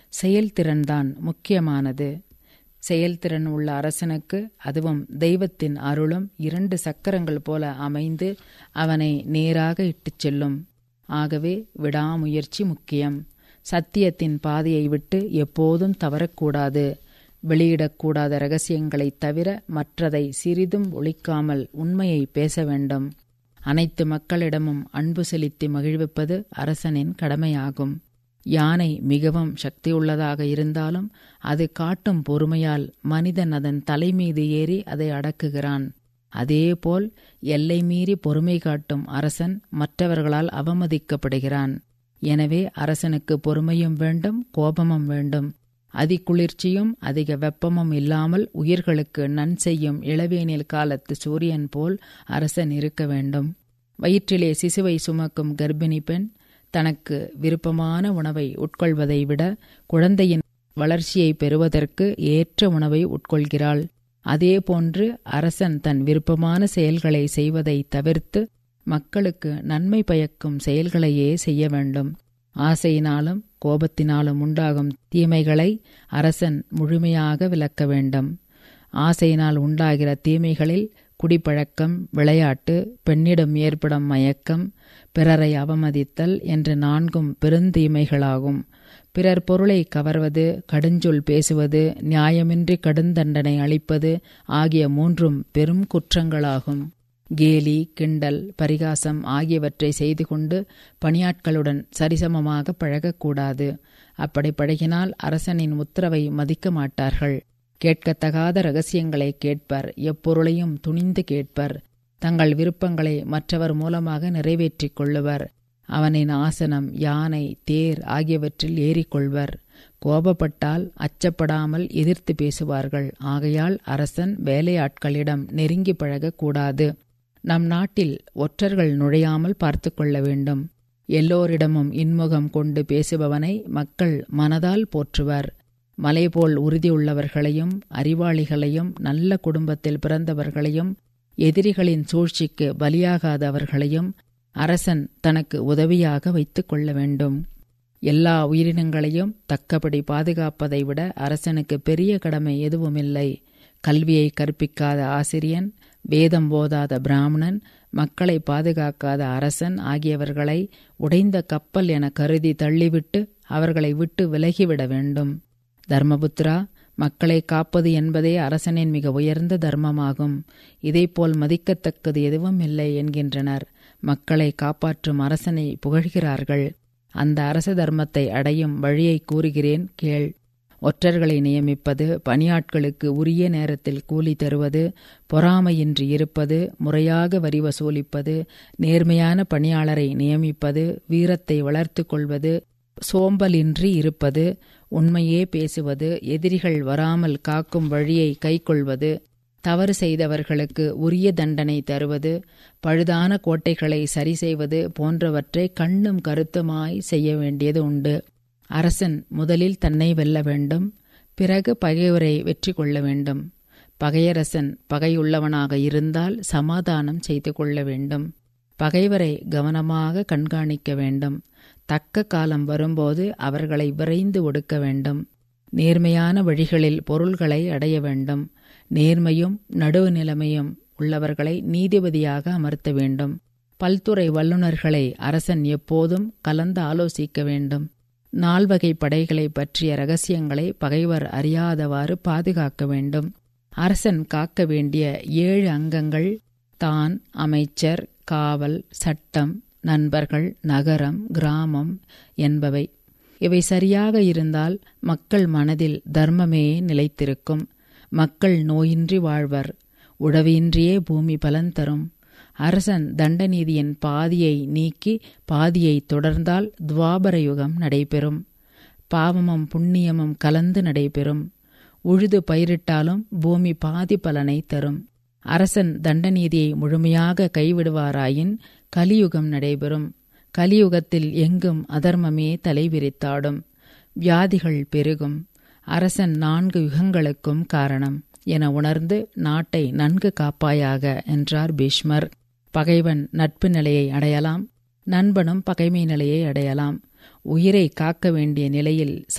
செயல்திறன்தான் முக்கியமானது. செயல்திறன் உள்ள அரசனுக்கு அதுவும் தெய்வத்தின் அருளும் 2 சக்கரங்கள் போல அமைந்து அவனை நேராக இட்டுச் செல்லும். ஆகவே விடாமுயற்சி முக்கியம். சத்தியத்தின் பாதையை விட்டு எப்போதும் தவறக்கூடாது. வெளியிடக்கூடாத இரகசியங்களைத் தவிர மற்றதை சிறிதும் ஒளிக்காமல் உண்மையை பேச வேண்டும். அனைத்து மக்களிடமும் அன்பு செலுத்தி மகிழ்விப்பது அரசனின் கடமையாகும். யானை மிகவும் சக்தியுள்ளதாக இருந்தாலும் அது காட்டும் பொறுமையால் மனிதன் அதன் தலைமீது ஏறி அதை அடக்குகிறான். அதேபோல் எல்லை மீறி பொறுமை காட்டும் அரசன் மற்றவர்களால் அவமதிக்கப்படுகிறான். எனவே அரசனுக்கு பொறுமையும் வேண்டும், கோபமும் வேண்டும். அதிகுளிர்ச்சியும் அதிக வெப்பமும் இல்லாமல் உயிர்களுக்கு நன்செய்யும் இளவேனில் காலத்து சூரியன் போல் அரசன் இருக்க வேண்டும். வயிற்றிலே சிசுவை சுமக்கும் கர்ப்பிணி பெண் தனக்கு விருப்பமான உணவை உட்கொள்வதை விட குழந்தையின் வளர்ச்சியை பெறுவதற்கு ஏற்ற உணவை உட்கொள்கிறாள். அதேபோன்று அரசன் தன் விருப்பமான செயல்களை செய்வதை தவிர்த்து மக்களுக்கு நன்மை பயக்கும் செயல்களையே செய்ய வேண்டும். ஆசையினாலும் கோபத்தினாலும் உண்டாகும் தீமைகளை அரசன் முழுமையாக விலக்க வேண்டும். ஆசையினால் உண்டாகிற தீமைகளில் குடிப்பழக்கம், விளையாட்டு, பெண்ணிடம் ஏற்படும் மயக்கம், பிறரை அவமதித்தல் என்று 4 பெருந்தீமைகளாகும். பிறர் பொருளை கவர்வது, கடுஞ்சொல் பேசுவது, நியாயமின்றி கடுந்தண்டனை அளிப்பது ஆகிய 3 பெரும் குற்றங்களாகும். கேலி, கிண்டல், பரிகாசம் ஆகியவற்றை செய்து கொண்டு பணியாட்களுடன் சரிசமமாக பழகக்கூடாது. அப்படி பழகினால் அரசனின் உத்தரவை மதிக்க மாட்டார்கள். கேட்கத்தகாத இரகசியங்களை கேட்பர். எப்பொருளையும் துணிந்து கேட்பர். தங்கள் விருப்பங்களை மற்றவர் மூலமாக நிறைவேற்றிக் கொள்ளுவர். அவனின் ஆசனம், யானை, தேர் ஆகியவற்றில் ஏறிக்கொள்வர். கோபப்பட்டால் அச்சப்படாமல் எதிர்த்து பேசுவார்கள். ஆகையால் அரசன் வேலையாட்களிடம் நெருங்கி பழகக்கூடாது. நம் நாட்டில் ஒற்றர்கள் நுழையாமல் பார்த்து கொள்ள வேண்டும். எல்லோரிடமும் இன்முகம் கொண்டு பேசுபவனை மக்கள் மனதால் போற்றுவர். மலைபோல் உறுதியுள்ளவர்களையும் அறிவாளிகளையும் நல்ல குடும்பத்தில் பிறந்தவர்களையும் எதிரிகளின் சூழ்ச்சிக்கு பலியாகாதவர்களையும் அரசன் தனக்கு உதவியாக வைத்துக் கொள்ள வேண்டும். எல்லா உயிரினங்களையும் தக்கபடி பாதுகாப்பதை விட அரசனுக்கு பெரிய கடமை எதுவுமில்லை. கல்வியை கற்பிக்காத ஆசிரியன், வேதம் போதாத பிராமணன், மக்களை பாதுகாக்காத அரசன் ஆகியவர்களை உடைந்த கப்பல் என கருதி தள்ளிவிட்டு அவர்களை விட்டு விலகிவிட வேண்டும். தர்மபுத்திரா, மக்களை காப்பது என்பதே அரசனின் மிக உயர்ந்த தர்மமாகும். இதேபோல் மதிக்கத்தக்கது எதுவும் இல்லை என்கின்றனர். மக்களை காப்பாற்றும் அரசனை புகழ்கிறார்கள். அந்த அரச தர்மத்தை அடையும் வழியை கூறுகிறேன் கேள். ஒற்றர்களை நியமிப்பது, பணியாட்களுக்கு உரிய நேரத்தில் கூலி தருவது, பொறாமையின்றி இருப்பது, முறையாக வரி வசூலிப்பது, நேர்மையான பணியாளரை நியமிப்பது, வீரத்தை வளர்த்து கொள்வது, சோம்பலின்றி இருப்பது, உண்மையே பேசுவது, எதிரிகள் வராமல் காக்கும் வழியை கைக்கொள்வது, தவறு செய்தவர்களுக்கு உரிய தண்டனை தருவது, பழுதான கோட்டைகளை சரி செய்வது போன்றவற்றை கண்ணும் கருத்துமாய் செய்ய வேண்டியது உண்டு. அரசன் முதலில் தன்னை வெல்ல வேண்டும். பிறகு பகைவரை வெற்றி கொள்ள வேண்டும். பகையரசன் பகையுள்ளவனாக இருந்தால் சமாதானம் செய்து கொள்ள வேண்டும். பகைவரை கவனமாக கண்காணிக்க வேண்டும். தக்க காலம் வரும்போது அவர்களை விரைந்து ஒடுக்க வேண்டும். நேர்மையான வழிகளில் பொருள்களை அடைய வேண்டும். நேர்மையும் நடுவு நிலைமையும் உள்ளவர்களை நீதிபதியாக அமர்த்த வேண்டும். பல்துறை வல்லுநர்களை அரசன் எப்போதும் கலந்து ஆலோசிக்க வேண்டும். 4 வகை படைகளை பற்றிய இரகசியங்களை பகைவர் அறியாதவாறு பாதுகாக்க வேண்டும். அரசன் காக்க வேண்டிய 7 அங்கங்கள் தான் அமைச்சர், காவல், சட்டம், நண்பர்கள், நகரம், கிராமம் என்பவை. இவை சரியாக இருந்தால் மக்கள் மனதில் தர்மமே நிலைத்திருக்கும். மக்கள் நோயின்றி வாழ்வர். உழவின்றியே பூமி பலன் தரும். அரசன் தண்டநீதியின் பாதியை நீக்கி பாதியை தொடர்ந்தால் துவாபர யுகம் நடைபெறும். பாவமும் புண்ணியமும் கலந்து நடைபெறும். உழுது பயிரிட்டாலும் பூமி பாதி பலனை தரும். அரசன் தண்டநீதியை முழுமையாக கைவிடுவாராயின் கலியுகம் நடைபெறும். கலியுகத்தில் எங்கும் அதர்மமே தலைவிரித்தாடும். வியாதிகள் பெருகும். அரசன் 4 யுகங்களுக்கும் காரணம் என உணர்ந்து நாட்டை நன்கு காப்பாயாக என்றார் பீஷ்மர். பகைவன் நட்பு நிலையை அடையலாம், நண்பனும் பகைமை நிலையை அடையலாம். உயிரை காக்க வேண்டிய நிலையில்